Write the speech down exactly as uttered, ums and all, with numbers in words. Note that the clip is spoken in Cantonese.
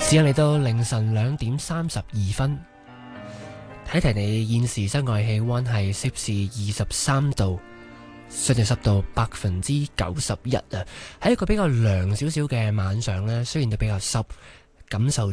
時間嚟到凌晨兩點三十二分，睇提你現時室外氣溫係攝氏二十三度，相對濕度百分之九十一啊，喺一個比較涼少少嘅晚上呢，雖然都比較濕，感受